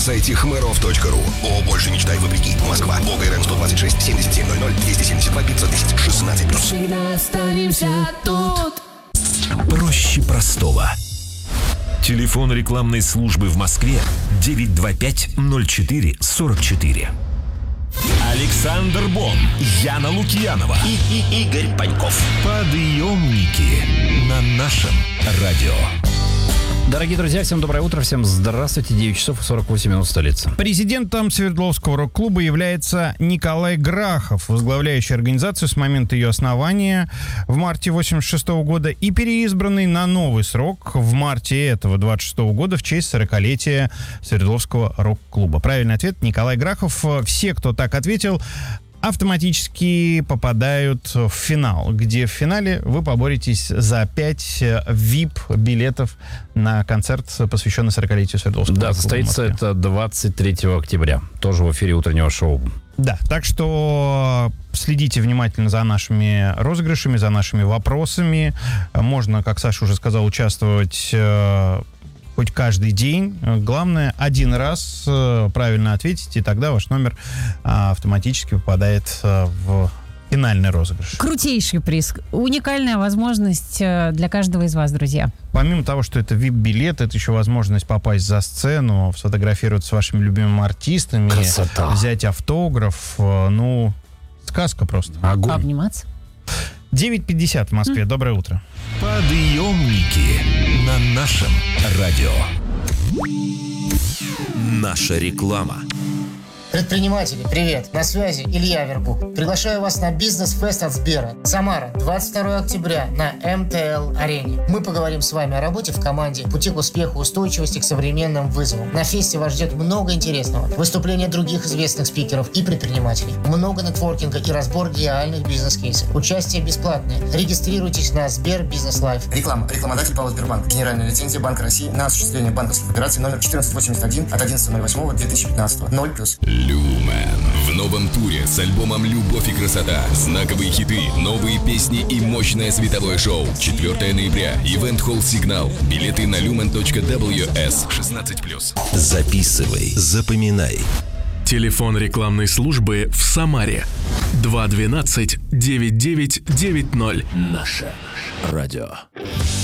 сайте hmerov.ru. О, больше мечтай вопреки. Москва. ОГРН 126 7700 272 510 16+. Всегда останемся тут. Проще простого. Телефон рекламной службы в Москве 925-04-44. Александр Бон, Яна Лукьянова и Игорь Паньков. Подъемники на нашем радио. Дорогие друзья, всем доброе утро, всем здравствуйте, 9 часов и 48 минут столица. Президентом Свердловского рок-клуба является Николай Грахов, возглавляющий организацию с момента ее основания в марте 1986 года и переизбранный на новый срок в марте этого 26 года в честь 40-летия Свердловского рок-клуба. Правильный ответ — Николай Грахов. Все, кто так ответил, автоматически попадают в финал, где в финале вы поборетесь за 5 VIP-билетов на концерт, посвященный 40-летию Свердловского клуба. Да, состоится это 23 октября, тоже в эфире утреннего шоу. Да, так что следите внимательно за нашими розыгрышами, за нашими вопросами. Можно, как Саша уже сказал, участвовать хоть каждый день. Главное, один раз правильно ответить, и тогда ваш номер автоматически попадает в финальный розыгрыш. Крутейший приз. Уникальная возможность для каждого из вас, друзья. Помимо того, что это VIP-билет, это еще возможность попасть за сцену, сфотографироваться с вашими любимыми артистами, Красота. взять автограф. Ну, сказка просто. Огонь. Обниматься. 9:50 в Москве. Доброе утро. Подъемники на нашем радио. Наша реклама. Предприниматели, привет! На связи Илья Вербух. Приглашаю вас на бизнес-фест от Сбера. Самара, 22 октября на МТЛ-арене. Мы поговорим с вами о работе в команде, пути к успеху, устойчивости к современным вызовам. На фесте вас ждет много интересного. Выступления других известных спикеров и предпринимателей. Много нетворкинга и разбор реальных бизнес-кейсов. Участие бесплатное. Регистрируйтесь на Сбер Бизнес Лайф. Реклама. Рекламодатель ПАО Сбербанк. Генеральная лицензия Банка России на осуществление банковских операций номер 1481 от 11.08.2015. 0+. Люмен. В новом туре с альбомом «Любовь и красота». Знаковые хиты, новые песни и мощное световое шоу. 4 ноября. Ивент-холл «Сигнал». Билеты на lumen.ws. 16+. Записывай, запоминай. Телефон рекламной службы в Самаре 212-9990. Наше радио.